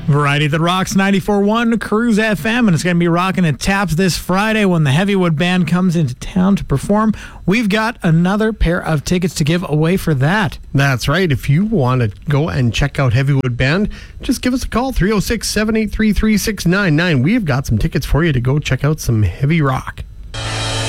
Variety that rocks 94.1 Cruise FM, and it's going to be rocking at Taps this Friday when the Heavywood Band comes into town to perform. We've got another pair of tickets to give away for that. That's right. If you want to go and check out Heavywood Band, just give us a call, 306-783-3699. We've got some tickets for you to go check out some heavy rock.